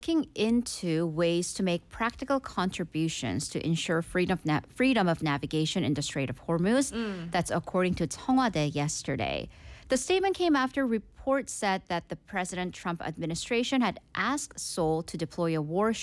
looking into ways to make practical contributions to ensure freedom of navigation in the Strait of Hormuz. That's according to Cheongwade yesterday. The statement came after reports said that the President Trump administration had asked Seoul to deploy a warship